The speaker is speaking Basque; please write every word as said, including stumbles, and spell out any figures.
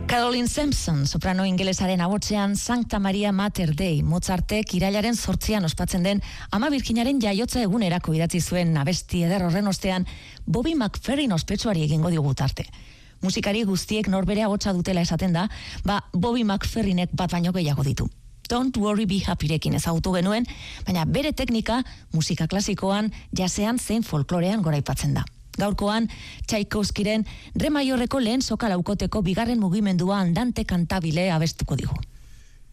Caroline Sampson, soprano ingelesaren ahotsean Sancta Maria Mater Dei, Mozartek irailaren zortzian ospatzen den Ama Birjinaren jaiotza egunerako idatzi zuen abesti eder horren ostean Bobby McFerrin ospetsuari egingo digu tarte. Musikari guztiek norbere ahotsa dutela esaten da, ba Bobby McFerrinek bat baino gehiago ditu. Don't Worry Be Happyrekin ezagutu genuen, baina bere teknika musika klasikoan, jasean zein folklorean goraipatzen da. Gaurkoan, Tchaikovskiren Re maiorreko lehen soka laukoteko bigarren mugimendua andante kantabile abestuko digu.